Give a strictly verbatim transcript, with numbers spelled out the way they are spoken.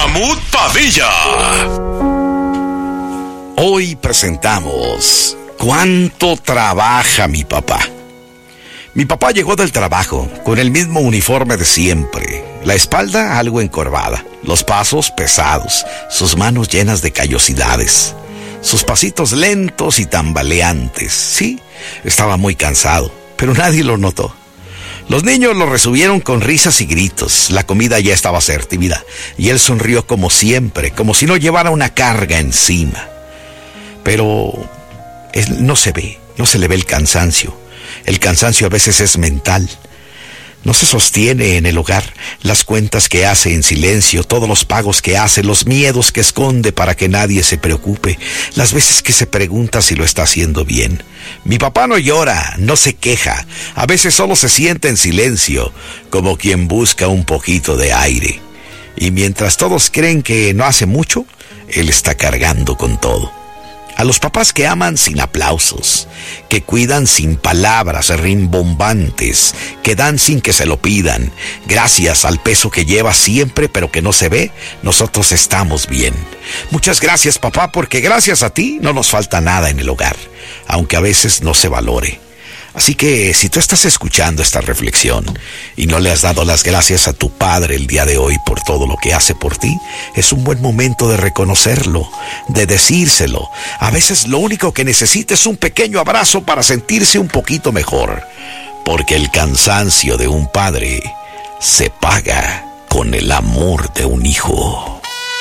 Mahmoud Padilla. Hoy presentamos ¿Cuánto trabaja mi papá? Mi papá llegó del trabajo con el mismo uniforme de siempre, la espalda algo encorvada, los pasos pesados, sus manos llenas de callosidades, sus pasitos lentos y tambaleantes. Sí, estaba muy cansado, pero nadie lo notó. Los niños lo recibieron con risas y gritos. La comida ya estaba servida y él sonrió como siempre, como si no llevara una carga encima. Pero él no se ve, no se le ve el cansancio. El cansancio a veces es mental. No se sostiene en el hogar, las cuentas que hace en silencio, todos los pagos que hace, los miedos que esconde para que nadie se preocupe, las veces que se pregunta si lo está haciendo bien. Mi papá no llora, no se queja, a veces solo se siente en silencio, como quien busca un poquito de aire. Y mientras todos creen que no hace mucho, él está cargando con todo. A los papás que aman sin aplausos, que cuidan sin palabras rimbombantes, que dan sin que se lo pidan, gracias al peso que lleva siempre pero que no se ve, nosotros estamos bien. Muchas gracias, papá, porque gracias a ti no nos falta nada en el hogar, aunque a veces no se valore. Así que si tú estás escuchando esta reflexión y no le has dado las gracias a tu padre el día de hoy por todo lo que hace por ti, es un buen momento de reconocerlo, de decírselo. A veces lo único que necesita es un pequeño abrazo para sentirse un poquito mejor, porque el cansancio de un padre se paga con el amor de un hijo.